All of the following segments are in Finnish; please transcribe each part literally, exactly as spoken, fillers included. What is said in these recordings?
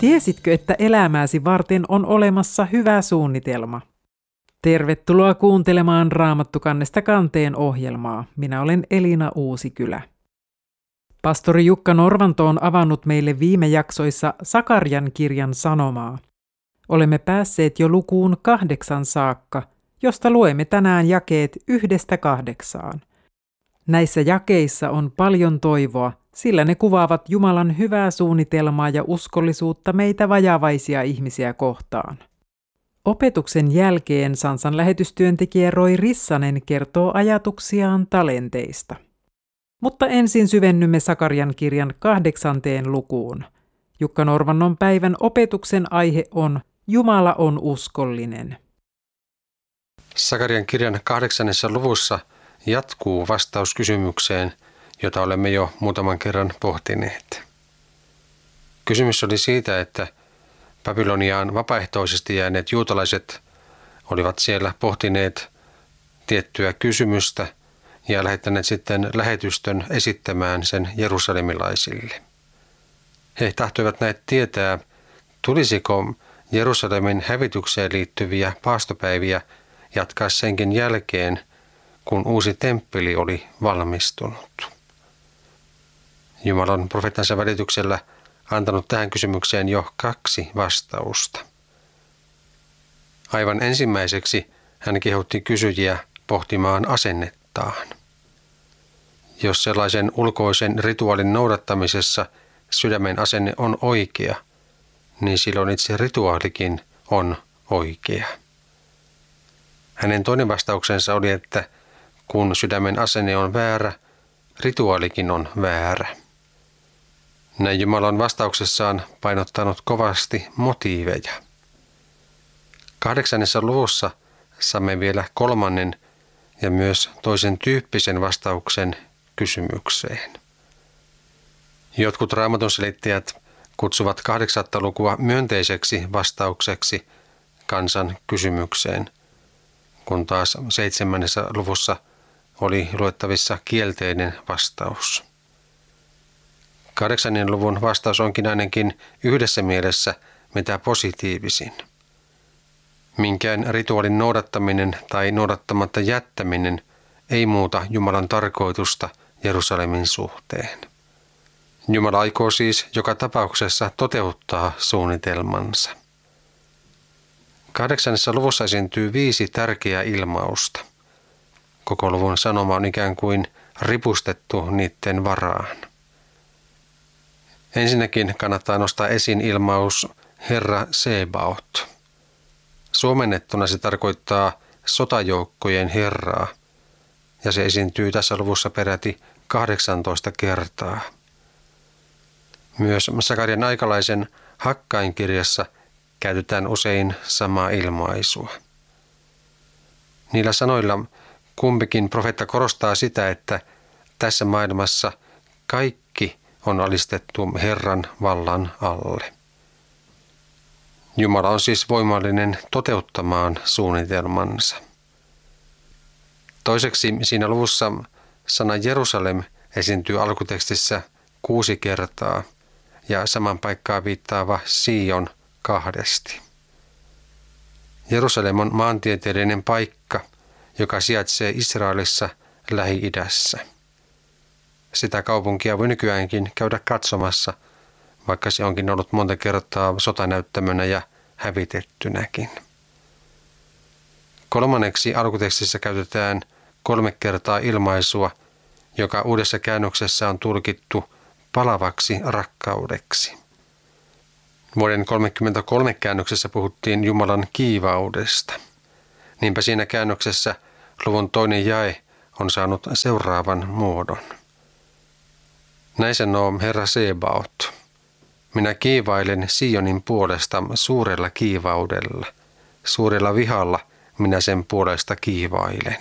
Tiesitkö, että elämääsi varten on olemassa hyvä suunnitelma? Tervetuloa kuuntelemaan Raamattu kannesta kanteen ohjelmaa. Minä olen Elina Uusikylä. Pastori Jukka Norvanto on avannut meille viime jaksoissa Sakarian kirjan sanomaa. Olemme päässeet jo lukuun kahdeksan saakka, josta luemme tänään jakeet yhdestä kahdeksaan. Näissä jakeissa on paljon toivoa, sillä ne kuvaavat Jumalan hyvää suunnitelmaa ja uskollisuutta meitä vajavaisia ihmisiä kohtaan. Opetuksen jälkeen Sansan lähetystyöntekijä Roy Rissanen kertoo ajatuksiaan talenteista. Mutta ensin syvennymme Sakarian kirjan kahdeksanteen lukuun. Jukka Norvannon päivän opetuksen aihe on Jumala on uskollinen. Sakarian kirjan kahdeksannessa luvussa jatkuu vastaus kysymykseen, jota olemme jo muutaman kerran pohtineet. Kysymys oli siitä, että Babyloniaan vapaaehtoisesti jääneet juutalaiset olivat siellä pohtineet tiettyä kysymystä ja lähettäneet sitten lähetystön esittämään sen jerusalemilaisille. He tahtoivat näet tietää, tulisiko Jerusalemin hävitykseen liittyviä paastopäiviä jatkaa senkin jälkeen, kun uusi temppeli oli valmistunut. Jumala on profeettansa välityksellä antanut tähän kysymykseen jo kaksi vastausta. Aivan ensimmäiseksi hän kehotti kysyjiä pohtimaan asennettaan. Jos sellaisen ulkoisen rituaalin noudattamisessa sydämen asenne on oikea, niin silloin itse rituaalikin on oikea. Hänen toinen vastauksensa oli, että kun sydämen asenne on väärä, rituaalikin on väärä. Näin Jumala on vastauksessaan painottanut kovasti motiiveja. Kahdeksannessa luvussa saamme vielä kolmannen ja myös toisen tyyppisen vastauksen kysymykseen. Jotkut Raamatun selittäjät kutsuvat kahdeksatta lukua myönteiseksi vastaukseksi kansan kysymykseen, kun taas seitsemännessä luvussa oli luettavissa kielteinen vastaus. Kahdeksannen luvun vastaus onkin ainakin yhdessä mielessä mitä positiivisin. Minkään rituaalin noudattaminen tai noudattamatta jättäminen ei muuta Jumalan tarkoitusta Jerusalemin suhteen. Jumala aikoo siis joka tapauksessa toteuttaa suunnitelmansa. Kahdeksannessa luvussa esiintyy viisi tärkeää ilmausta. Koko luvun sanoma on ikään kuin ripustettu niiden varaan. Ensinnäkin kannattaa nostaa esiin ilmaus Herra Sebaot. Suomennettuna se tarkoittaa sotajoukkojen Herraa, ja se esiintyy tässä luvussa peräti kahdeksantoista kertaa. Myös Sakarian aikalaisen Hakkain kirjassa käytetään usein samaa ilmaisua. Niillä sanoilla kumpikin profeetta korostaa sitä, että tässä maailmassa kaikki on alistettu Herran vallan alle. Jumala on siis voimallinen toteuttamaan suunnitelmansa. Toiseksi siinä luvussa sana Jerusalem esiintyy alkutekstissä kuusi kertaa ja saman paikkaa viittaava Sion kahdesti. Jerusalem on maantieteellinen paikka, joka sijaitsee Israelissa Lähi-idässä. Sitä kaupunkia voi nykyäänkin käydä katsomassa, vaikka se onkin ollut monta kertaa sotanäyttämönä ja hävitettynäkin. Kolmanneksi alkutekstissä käytetään kolme kertaa ilmaisua, joka uudessa käännöksessä on tulkittu palavaksi rakkaudeksi. Vuoden kolmekymmentäkolme käännöksessä puhuttiin Jumalan kiivaudesta. Niinpä siinä käännöksessä luvun toinen jae on saanut seuraavan muodon. Näin sanoo Herra Sebaot. Minä kiivailen Sionin puolesta suurella kiivaudella. Suurella vihalla minä sen puolesta kiivailen.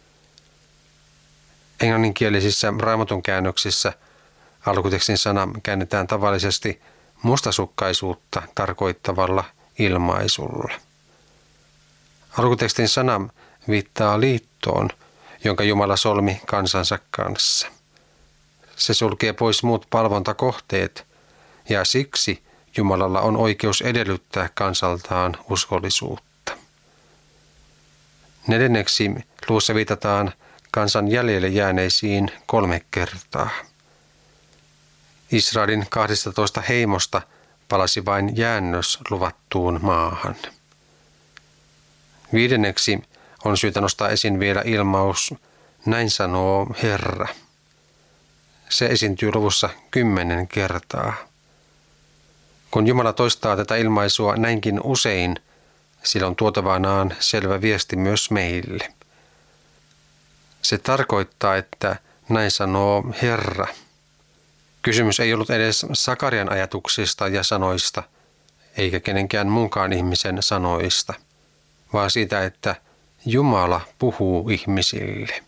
Englanninkielisissä Raamatun käännöksissä alkutekstin sana käännetään tavallisesti mustasukkaisuutta tarkoittavalla ilmaisulla. Alkutekstin sana viittaa liittoon, jonka Jumala solmi kansansa kanssa. Se sulkee pois muut palvontakohteet, ja siksi Jumalalla on oikeus edellyttää kansaltaan uskollisuutta. Neljänneksi luvussa viitataan kansan jäljelle jääneisiin kolme kertaa. Israelin kahdestatoista heimosta palasi vain jäännös luvattuun maahan. Viidenneksi on syytä nostaa esiin vielä ilmaus, näin sanoo Herra. Se esiintyy luvussa kymmenen kertaa. Kun Jumala toistaa tätä ilmaisua näinkin usein, sillä on tuotavanaan selvä viesti myös meille. Se tarkoittaa, että näin sanoo Herra. Kysymys ei ollut edes Sakarian ajatuksista ja sanoista, eikä kenenkään muunkaan ihmisen sanoista, vaan siitä, että Jumala puhuu ihmisille.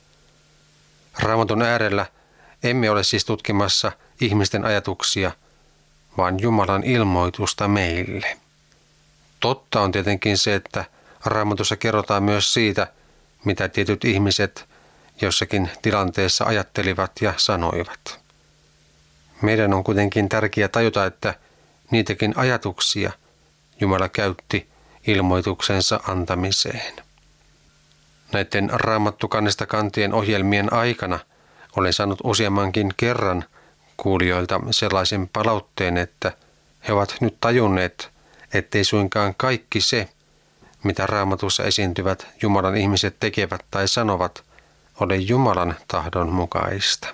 Raamatun äärellä emme ole siis tutkimassa ihmisten ajatuksia, vaan Jumalan ilmoitusta meille. Totta on tietenkin se, että Raamatussa kerrotaan myös siitä, mitä tietyt ihmiset jossakin tilanteessa ajattelivat ja sanoivat. Meidän on kuitenkin tärkeää tajuta, että niitäkin ajatuksia Jumala käytti ilmoituksensa antamiseen. Näiden Raamattukannesta kantien ohjelmien aikana olen saanut useammankin kerran kuulijoilta sellaisen palautteen, että he ovat nyt tajunneet, ettei suinkaan kaikki se, mitä Raamatussa esiintyvät Jumalan ihmiset tekevät tai sanovat, ole Jumalan tahdon mukaista.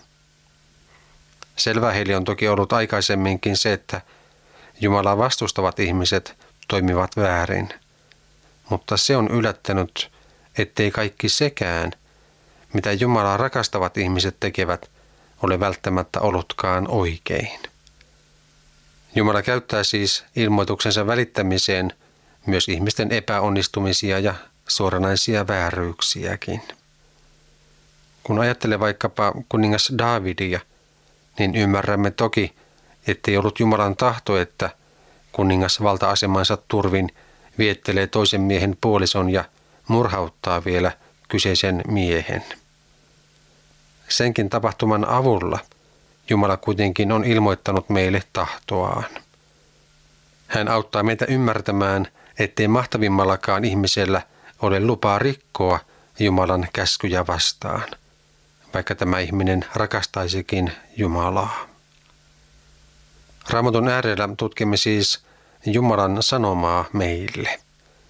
Selvä heille on toki ollut aikaisemminkin se, että Jumalaa vastustavat ihmiset toimivat väärin, mutta se on yllättänyt, ettei kaikki sekään, mitä Jumalaa rakastavat ihmiset tekevät, ole välttämättä ollutkaan oikein. Jumala käyttää siis ilmoituksensa välittämiseen myös ihmisten epäonnistumisia ja suoranaisia vääryyksiäkin. Kun ajattelee vaikkapa kuningas Daavidia, niin ymmärrämme toki, ettei ollut Jumalan tahto, että kuningas valta-asemansa turvin viettelee toisen miehen puolison ja murhauttaa vielä kyseisen miehen. Senkin tapahtuman avulla Jumala kuitenkin on ilmoittanut meille tahtoaan. Hän auttaa meitä ymmärtämään, ettei mahtavimmallakaan ihmisellä ole lupaa rikkoa Jumalan käskyjä vastaan, vaikka tämä ihminen rakastaisikin Jumalaa. Raamatun äärellä tutkimme siis Jumalan sanomaa meille.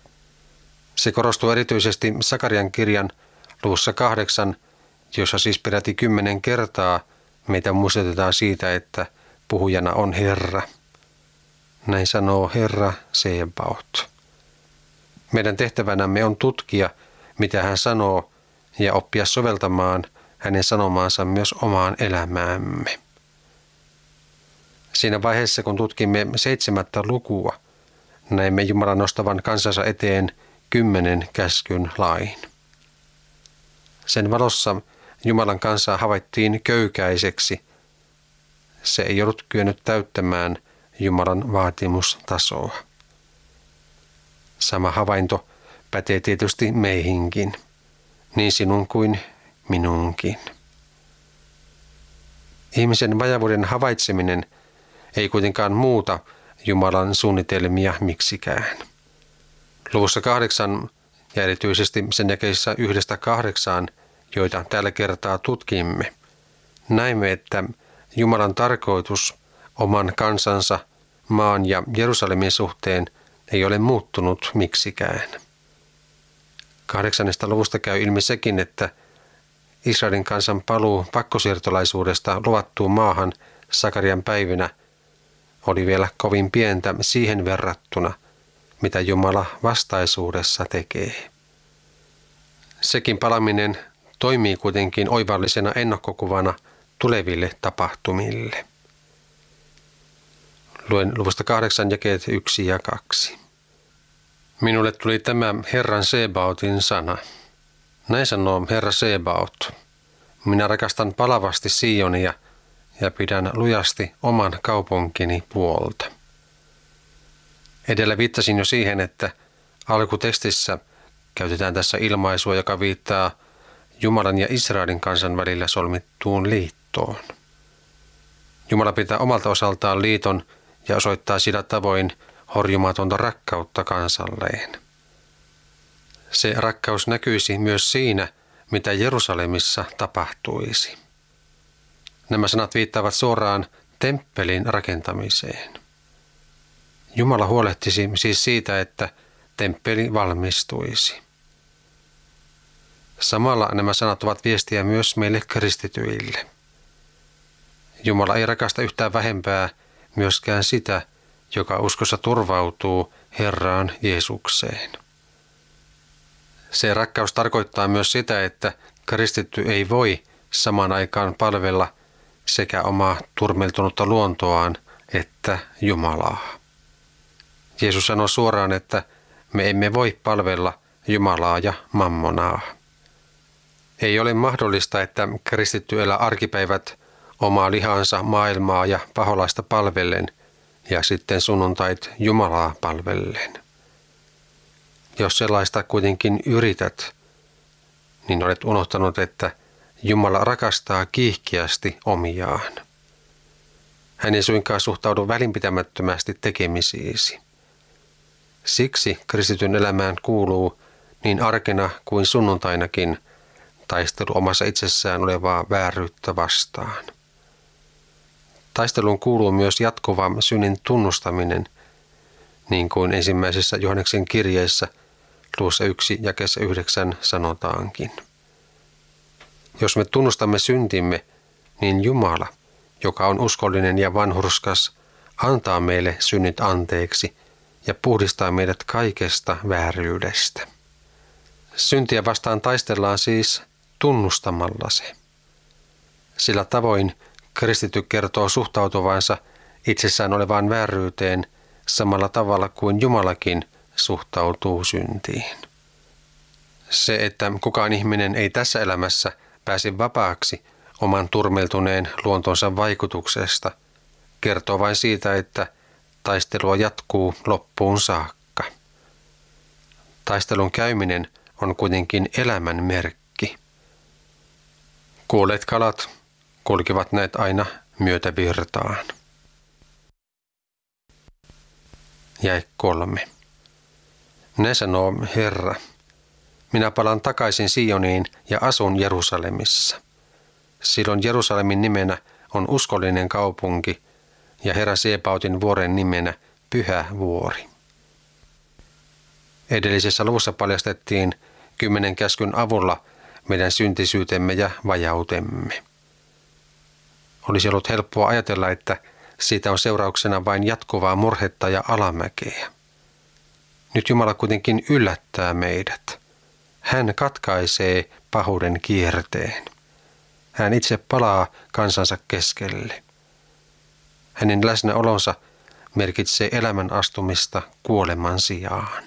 Se korostuu erityisesti Sakarian kirjan luvussa kahdeksan, jossa siis peräti kymmenen kertaa meitä muistutetaan siitä, että puhujana on Herra. Näin sanoo Herra Sebaot. Meidän tehtävänämme on tutkia, mitä hän sanoo, ja oppia soveltamaan hänen sanomaansa myös omaan elämäämme. Siinä vaiheessa, kun tutkimme seitsemättä lukua, näemme Jumalan nostavan kansansa eteen kymmenen käskyn lain. Sen valossa Jumalan kansaa havaittiin köykäiseksi. Se ei ollut kyennyt täyttämään Jumalan vaatimustasoa. Sama havainto pätee tietysti meihinkin, niin sinun kuin minunkin. Ihmisen vajavuuden havaitseminen ei kuitenkaan muuta Jumalan suunnitelmia miksikään. Luvussa kahdeksan ja erityisesti sen jakeissa yhdestä kahdeksaan, joita tällä kertaa tutkimme, näimme, että Jumalan tarkoitus oman kansansa, maan ja Jerusalemin suhteen ei ole muuttunut miksikään. Kahdeksannesta luvusta käy ilmi sekin, että Israelin kansan paluu pakkosiirtolaisuudesta luvattuun maahan Sakarian päivinä oli vielä kovin pientä siihen verrattuna, mitä Jumala vastaisuudessa tekee. Sekin palaminen toimii kuitenkin oivallisena ennakkokuvana tuleville tapahtumille. Luen luvusta kahdeksan jakeet yksi ja kaksi. Minulle tuli tämä Herran Sebaotin sana. Näin sanoo Herra Sebaot. Minä rakastan palavasti Sionia ja pidän lujasti oman kaupunkini puolta. Edellä viittasin jo siihen, että alkutekstissä käytetään tässä ilmaisua, joka viittaa Jumalan ja Israelin kansan välillä solmittuun liittoon. Jumala pitää omalta osaltaan liiton ja osoittaa sillä tavoin horjumatonta rakkautta kansalleen. Se rakkaus näkyisi myös siinä, mitä Jerusalemissa tapahtuisi. Nämä sanat viittaavat suoraan temppelin rakentamiseen. Jumala huolehtisi siis siitä, että temppeli valmistuisi. Samalla nämä sanat ovat viestiä myös meille kristityille. Jumala ei rakasta yhtään vähempää myöskään sitä, joka uskossa turvautuu Herraan Jeesukseen. Se rakkaus tarkoittaa myös sitä, että kristitty ei voi samaan aikaan palvella sekä omaa turmeltunutta luontoaan että Jumalaa. Jeesus sanoi suoraan, että me emme voi palvella Jumalaa ja mammonaa. Ei ole mahdollista, että kristitty elää arkipäivät omaa lihansa, maailmaa ja paholaista palvellen ja sitten sunnuntait Jumalaa palvellen. Jos sellaista kuitenkin yrität, niin olet unohtanut, että Jumala rakastaa kiihkeästi omiaan. Hän ei suinkaan suhtaudu välinpitämättömästi tekemisiisi. Siksi kristityn elämään kuuluu niin arkena kuin sunnuntainakin taistelu omassa itsessään olevaa vääryyttä vastaan. Taisteluun kuuluu myös jatkuva synnin tunnustaminen, niin kuin ensimmäisessä Johanneksen kirjeessä luvussa yksi jakeessa yhdeksän sanotaankin. Jos me tunnustamme syntimme, niin Jumala, joka on uskollinen ja vanhurskas, antaa meille synnit anteeksi ja puhdistaa meidät kaikesta vääryydestä. Syntiä vastaan taistellaan siis tunnustamalla se. Sillä tavoin kristitty kertoo suhtautuvansa itsessään olevaan vääryyteen samalla tavalla kuin Jumalakin suhtautuu syntiin. Se, että kukaan ihminen ei tässä elämässä pääse vapaaksi oman turmeltuneen luontonsa vaikutuksesta, kertoo vain siitä, että taistelua jatkuu loppuun saakka. Taistelun käyminen on kuitenkin elämän merkki. Kuolleet kalat kulkevat näet aina myötävirtaan. Jae kolme. Ne sanoo Herra, minä palaan takaisin Sioniin ja asun Jerusalemissa. Silloin Jerusalemin nimenä on uskollinen kaupunki ja Herra Seebautin vuoren nimenä Pyhä vuori. Edellisessä luvussa paljastettiin kymmenen käskyn avulla meidän syntisyytemme ja vajautemme. Olisi ollut helppoa ajatella, että siitä on seurauksena vain jatkuvaa murhetta ja alamäkeä. Nyt Jumala kuitenkin yllättää meidät. Hän katkaisee pahuuden kierteen. Hän itse palaa kansansa keskelle. Hänen läsnäolonsa merkitsee elämän astumista kuoleman sijaan.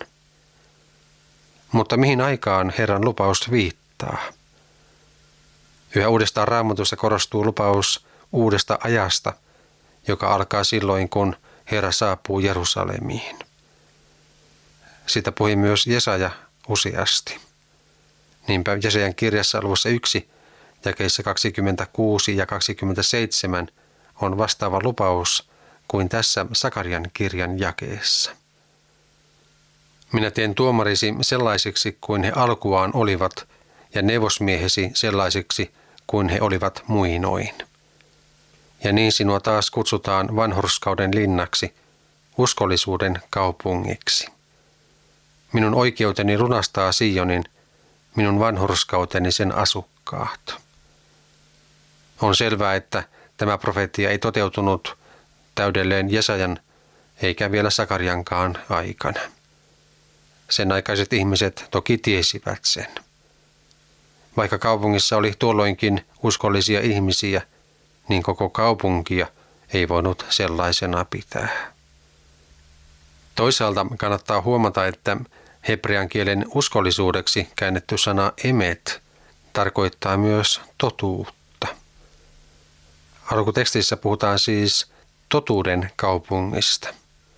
Mutta mihin aikaan Herran lupaus viittaa? Yhä uudestaan Raamatussa korostuu lupaus uudesta ajasta, joka alkaa silloin, kun Herra saapuu Jerusalemiin. Sitä puhui myös Jesaja useasti. Niinpä Jesajan kirjassa luvussa yksi, jakeissa kaksikymmentäkuusi ja kaksikymmentäseitsemän on vastaava lupaus kuin tässä Sakarian kirjan jakeessa. Minä teen tuomarisi sellaisiksi kuin he alkuaan olivat, ja neuvosmiehesi sellaisiksi kuin he olivat muinoin. Ja niin sinua taas kutsutaan vanhurskauden linnaksi, uskollisuuden kaupungiksi. Minun oikeuteni lunastaa Sionin, minun vanhurskauteni sen asukkaat. On selvää, että tämä profeettia ei toteutunut täydelleen Jesajan eikä vielä Sakariankaan aikana. Sen aikaiset ihmiset toki tiesivät sen. Vaikka kaupungissa oli tuolloinkin uskollisia ihmisiä, niin koko kaupunkia ei voinut sellaisena pitää. Toisaalta kannattaa huomata, että hebrean kielen uskollisuudeksi käännetty sana emet tarkoittaa myös totuutta. Alkutekstissä puhutaan siis totuuden kaupungista.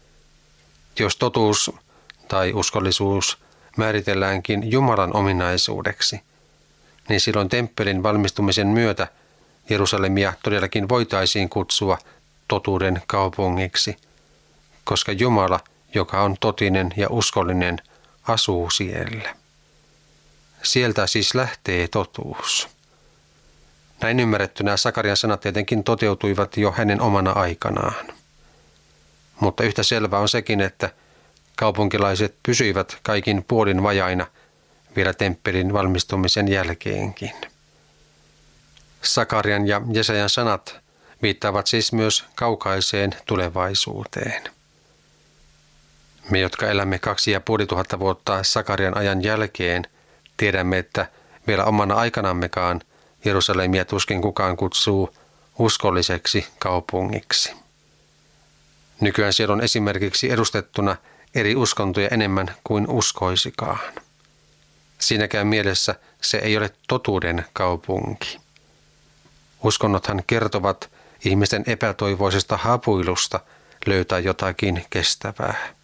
Jos totuus tai uskollisuus määritelläänkin Jumalan ominaisuudeksi, niin silloin temppelin valmistumisen myötä Jerusalemia todellakin voitaisiin kutsua totuuden kaupungiksi, koska Jumala, joka on totinen ja uskollinen, asuu siellä. Sieltä siis lähtee totuus. Näin ymmärrettynä Sakarian sanat tietenkin toteutuivat jo hänen omana aikanaan. Mutta yhtä selvää on sekin, että kaupunkilaiset pysyivät kaikin puolin vajaina vielä temppelin valmistumisen jälkeenkin. Sakarian ja Jesajan sanat viittaavat siis myös kaukaiseen tulevaisuuteen. Me, jotka elämme kaksi ja puoli tuhatta vuotta Sakarian ajan jälkeen, tiedämme, että vielä omana aikanammekaan Jerusalemia tuskin kukaan kutsuu uskolliseksi kaupungiksi. Nykyään siellä on esimerkiksi edustettuna eri uskontoja enemmän kuin uskoisikaan. Siinäkään mielessä se ei ole totuuden kaupunki. Uskonnothan kertovat ihmisten epätoivoisesta hapuilusta löytää jotakin kestävää.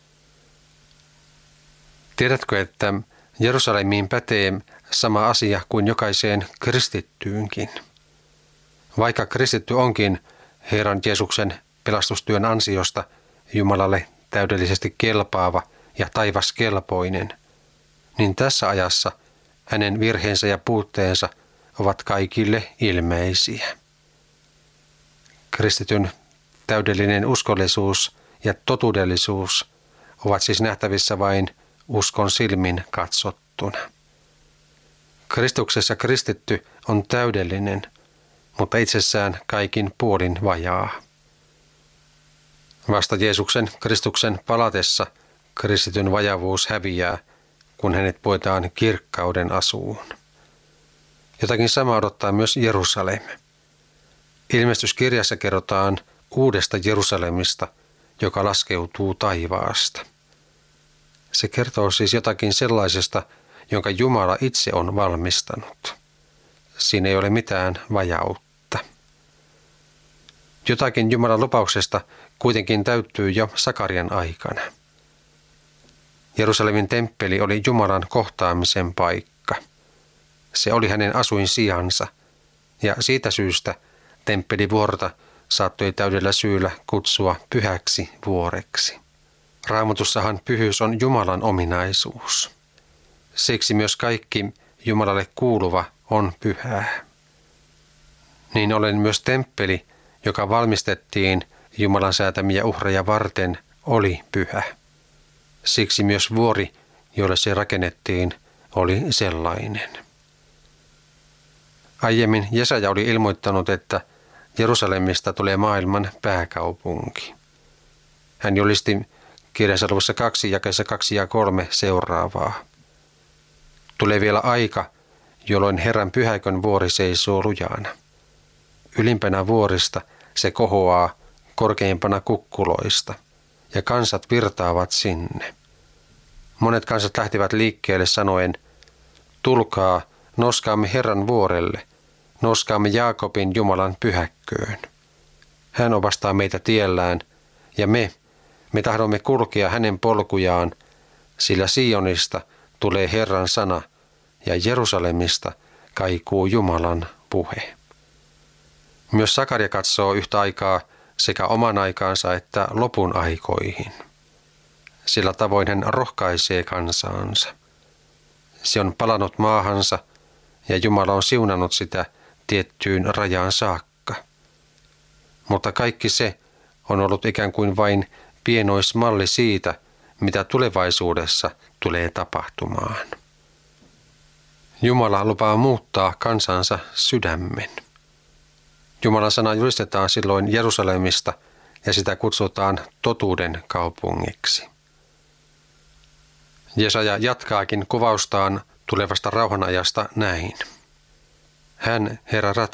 Tiedätkö, että Jerusalemiin pätee sama asia kuin jokaiseen kristittyynkin? Vaikka kristitty onkin Herran Jeesuksen pelastustyön ansiosta Jumalalle täydellisesti kelpaava ja taivaskelpoinen, niin tässä ajassa hänen virheensä ja puutteensa ovat kaikille ilmeisiä. Kristityn täydellinen uskollisuus ja totuudellisuus ovat siis nähtävissä vain uskon silmin katsottuna. Kristuksessa kristitty on täydellinen, mutta itsessään kaikin puolin vajaa. Vasta Jeesuksen Kristuksen palatessa kristityn vajavuus häviää, kun hänet puetaan kirkkauden asuun. Jotakin sama odottaa myös Jerusalem. Ilmestyskirjassa kerrotaan uudesta Jerusalemista, joka laskeutuu taivaasta. Se kertoo siis jotakin sellaisesta, jonka Jumala itse on valmistanut. Siinä ei ole mitään vajautta. Jotakin Jumalan lupauksesta kuitenkin täyttyy jo Sakarian aikana. Jerusalemin temppeli oli Jumalan kohtaamisen paikka. Se oli hänen asuinsijansa, ja siitä syystä temppelivuorta saattoi täydellä syyllä kutsua pyhäksi vuoreksi. Raamatussahan pyhyys on Jumalan ominaisuus. Siksi myös kaikki Jumalalle kuuluva on pyhää. Niin ollen myös temppeli, joka valmistettiin Jumalan säätämiä uhreja varten, oli pyhä. Siksi myös vuori, jolle se rakennettiin, oli sellainen. Aiemmin Jesaja oli ilmoittanut, että Jerusalemista tulee maailman pääkaupunki. Hän julisti kirjansa luvussa kaksi, jakeessa kaksi ja kolme seuraavaa. Tulee vielä aika, jolloin Herran pyhäikön vuori seisoo lujana. Ylimpänä vuorista se kohoaa korkeimpana kukkuloista, ja kansat virtaavat sinne. Monet kansat lähtivät liikkeelle sanoen, tulkaa, noskaamme Herran vuorelle, noskaamme Jaakobin Jumalan pyhäkköön. Hän opastaa meitä tiellään, ja me, me tahdomme kulkea hänen polkujaan, sillä Sionista tulee Herran sana, ja Jerusalemista kaikuu Jumalan puhe. Myös Sakaria katsoo yhtä aikaa sekä oman aikaansa että lopun aikoihin. Sillä tavoin hän rohkaisee kansaansa. Se on palannut maahansa, ja Jumala on siunannut sitä tiettyyn rajaan saakka. Mutta kaikki se on ollut ikään kuin vain pienoismalli siitä, mitä tulevaisuudessa tulee tapahtumaan. Jumala lupaa muuttaa kansansa sydämen. Jumalan sana julistetaan silloin Jerusalemista ja sitä kutsutaan totuuden kaupungiksi. Jesaja jatkaakin kuvaustaan tulevasta rauhanajasta näin. Hän, Herra, ratkaisee